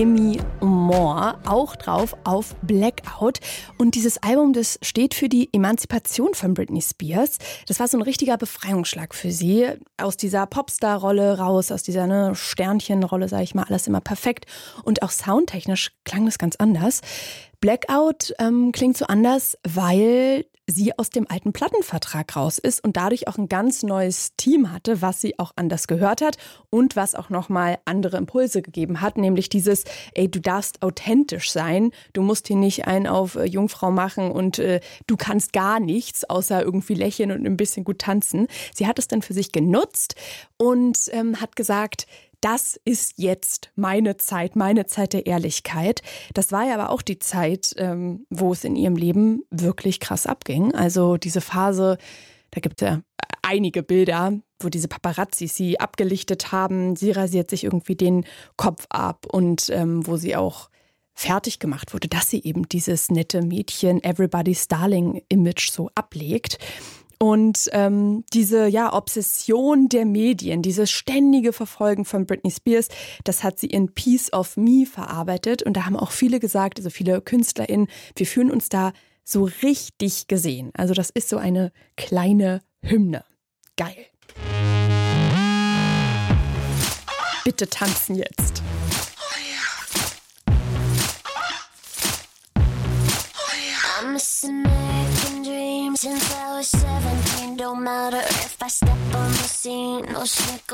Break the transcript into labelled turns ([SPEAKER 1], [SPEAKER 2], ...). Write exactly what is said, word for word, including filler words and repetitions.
[SPEAKER 1] Demi Moore auch drauf auf Blackout. Und dieses Album, das steht für die Emanzipation von Britney Spears. Das war so ein richtiger Befreiungsschlag für sie. Aus dieser Popstar-Rolle raus, aus dieser ne, Sternchenrolle, sage ich mal, alles immer perfekt. Und auch soundtechnisch klang das ganz anders. Blackout ähm, klingt so anders, weil sie aus dem alten Plattenvertrag raus ist und dadurch auch ein ganz neues Team hatte, was sie auch anders gehört hat und was auch nochmal andere Impulse gegeben hat, nämlich dieses, ey, du darfst authentisch sein, du musst hier nicht einen auf äh, Jungfrau machen und äh, du kannst gar nichts, außer irgendwie lächeln und ein bisschen gut tanzen. Sie hat es dann für sich genutzt und ähm, hat gesagt, das ist jetzt meine Zeit, meine Zeit der Ehrlichkeit. Das war ja aber auch die Zeit, ähm, wo es in ihrem Leben wirklich krass abging. Also diese Phase, da gibt es ja einige Bilder, wo diese Paparazzis sie abgelichtet haben. Sie rasiert sich irgendwie den Kopf ab und ähm, wo sie auch fertig gemacht wurde, dass sie eben dieses nette Mädchen, Everybody's Darling-Image so ablegt. Und ähm, diese ja, Obsession der Medien, dieses ständige Verfolgen von Britney Spears, das hat sie in Piece of Me verarbeitet. Und da haben auch viele gesagt, also viele KünstlerInnen, wir fühlen uns da so richtig gesehen. Also das ist so eine kleine Hymne. Geil. Bitte tanzen jetzt.
[SPEAKER 2] I'm missing American dreams since I was seventeen. Don't matter if I step on the scene or sneak